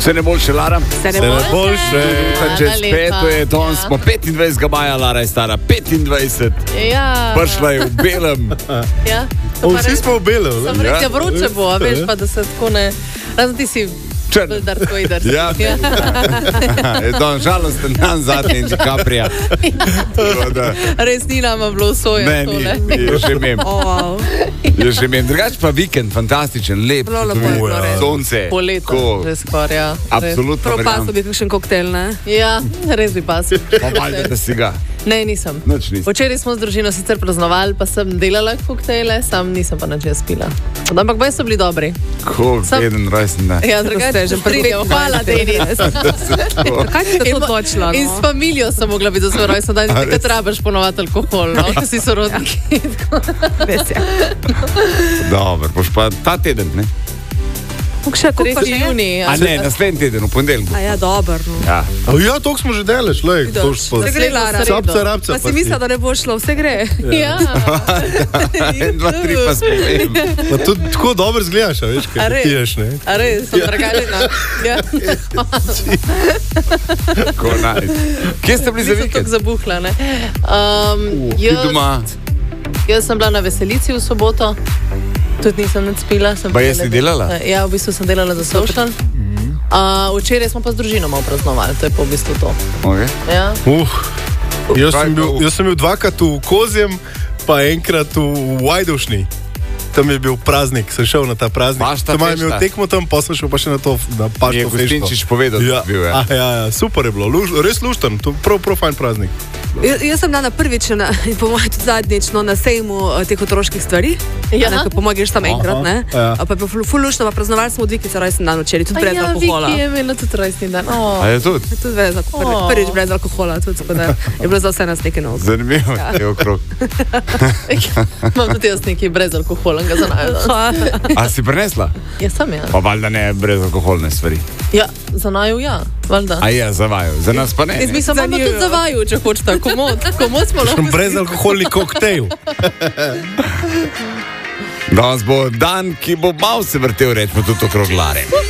Vse ne boljše, Lara. Vse ne boljše. Čez 5 je to, smo 25. maja, Lara je stara 25. Ja. Prišla je v belem. Ja. Vsi smo v belem. Sam rekel, vroče bo, a veš pa, da se tako ne... Razen ti si Črn. Darko Idar. Ja. Je to žalosten dan zadnji in DiCapria. Res ni nama bilo soja. Ne, ni, je že mem. Je že mem. Drugač pa vikend, fantastičen, lep. Sonce. Poletno, že skoraj, ja. Absolutno. Prav pasel bi kakšen koktel, ne? Ja, res bi pasel. Pa valjda, da si ga. Ne, nisem. Nič nisem. Včeraj smo z družino sicer praznovali, pa sem delala koktejle, sam nisem pa nič jaz pila. Ampak baj so bili dobri. Koliko teden rojsten dan. Ja, drugače, že pridem. Hvala, Denis. Kaj ti tako točno? In s familijo sem mogla biti za svoj rojsten dan. Takrat rabiš ponovati alkohol, no? Če si sorodniki. Res je. Dobro, boš pa ta teden, ne? Še koliko pa 3. junij. A ne, naslednji teden, v ponedeljek. A ja, dobro. No. Ja. Ja, toliko smo že delali, šlej. Vse gre, Lara. Rapca. Pa si mislila, da ne bo šlo, vse gre. Ja. 1, 2, 3 pa spomem. Pa tudi tako dobro zgledaš, a veš, kaj ti ješ, ne? A res, sem dragaljena. Ja. Ko naj. Kje ste bili za Nisem vikend? tako zabuhla, ne? Ti doma. Jaz sem bila na veselici v soboto. Tudi nisem nič spila. Pa jaz si delala? Ja, v bistvu sem delala za social. Včeraj smo pa z družino malo praznovali, to je pa v bistvu to. Okay. Ja. Jaz sem bil dvakrat v Kozjem, pa enkrat v Vajdušni. Tam je bil praznik, sem šel na ta praznik. Pašta tam je imel fešta. tekmo tam, pa sem šel pa še na to, na Je pašto fešto. Gostinčič povedal, da Ja, je bil, ja. ja, super je bilo, res lušten, prav fajn praznik. Jaz sem bila na prvič, in po mojem tudi zadnjič, no, na sejmu teh otroških stvari. Ja. Ne, po mojem greš tam enkrat, ne? Ja. Pa je bilo ful luštno, pa praznovali smo od Vikice rojsten dan včeraj, tudi brez alkohola. Viki je imela tudi rojstni dan. A je tudi? Tudi brez alkohola, prvič brez alkohola, tudi tako da je bilo za vse nas nekaj novega. Zanimivo je okrog. Imam tudi jaz nekaj brez alkoholnega za naju. A si prinesla? Ja, sem ja. Pa valjda ne brez alkoholne stvari. Ja, za naju ja, valjda. A je, za vaju. Za nas pa ne. Jaz mislim, da tudi za vaju, če hočete, komod smo lahko. Brezalkoholni koktejl. Danes bo dan, ki bo mal se vrtel, rečemo tudi okrog Lare.